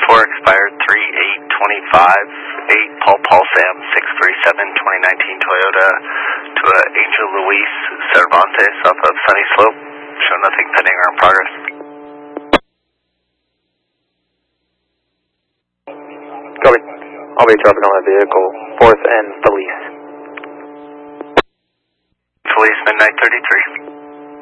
4 expired 3/8/25, 8 Paul Sam 637 2019 Toyota to Angel Luis Cervantes off of Sunny Slope. Show nothing pending or in progress. Copy. I'll be dropping on that vehicle, 4th and Felice. Felice, midnight 33.